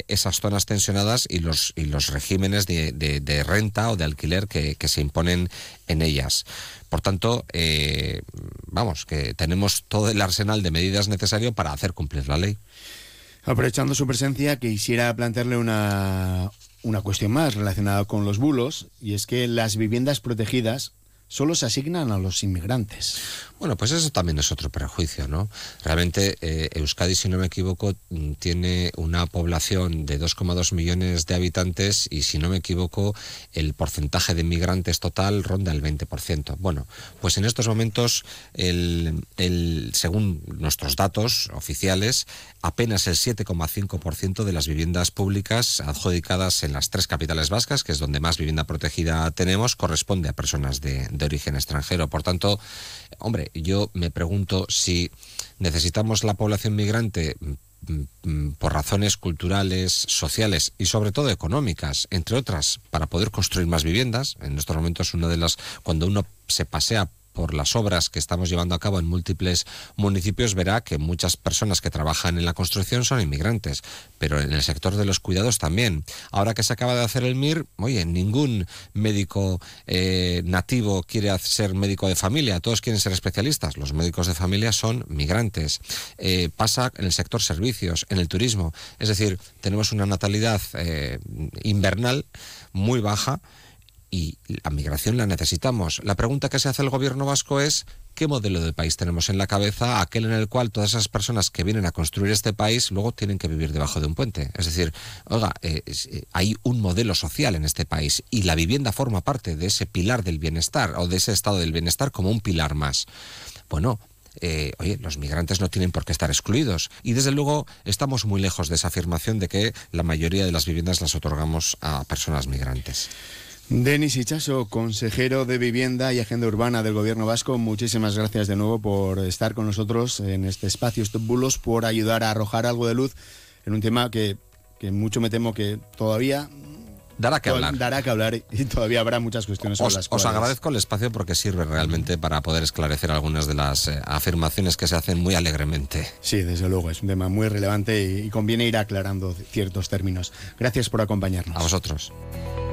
esas zonas tensionadas y los regímenes de renta o de alquiler que se imponen en ellas. Por tanto, vamos, que tenemos todo el arsenal de medidas necesario para hacer cumplir la ley. Aprovechando su presencia, quisiera plantearle una cuestión más relacionada con los bulos, y es que las viviendas protegidas solo se asignan a los inmigrantes. Bueno, pues eso también es otro prejuicio, ¿no? Realmente Euskadi, si no me equivoco, tiene una población de 2,2 millones de habitantes y, si no me equivoco, el porcentaje de migrantes total ronda el 20%. Bueno, pues en estos momentos, según nuestros datos oficiales, apenas el 7,5% de las viviendas públicas adjudicadas en las 3 capitales vascas, que es donde más vivienda protegida tenemos, corresponde a personas de origen extranjero. Por tanto, hombre, yo me pregunto si necesitamos la población migrante por razones culturales, sociales y sobre todo económicas, entre otras, para poder construir más viviendas. En estos momentos, cuando uno se pasea por las obras que estamos llevando a cabo en múltiples municipios, verá que muchas personas que trabajan en la construcción son inmigrantes, pero en el sector de los cuidados también. Ahora que se acaba de hacer el MIR, oye, ningún médico nativo quiere ser médico de familia, todos quieren ser especialistas. Los médicos de familia son migrantes. Pasa en el sector servicios, en el turismo. Es decir, tenemos una natalidad invernal muy baja, y la migración la necesitamos. La pregunta que se hace el gobierno vasco es: ¿qué modelo de país tenemos en la cabeza? Aquel en el cual todas esas personas que vienen a construir este país luego tienen que vivir debajo de un puente. Es decir, oiga, hay un modelo social en este país y la vivienda forma parte de ese pilar del bienestar, o de ese estado del bienestar, como un pilar más. Bueno, oye, los migrantes no tienen por qué estar excluidos, y desde luego estamos muy lejos de esa afirmación de que la mayoría de las viviendas las otorgamos a personas migrantes. Denis Itxaso, consejero de Vivienda y Agenda Urbana del Gobierno Vasco, muchísimas gracias de nuevo por estar con nosotros en este espacio Stop Bulos, por ayudar a arrojar algo de luz en un tema que mucho me temo que todavía dará que hablar y todavía habrá muchas cuestiones sobre las cuales. Os agradezco el espacio, porque sirve realmente para poder esclarecer algunas de las afirmaciones que se hacen muy alegremente. Sí, desde luego, es un tema muy relevante y conviene ir aclarando ciertos términos. Gracias por acompañarnos. A vosotros.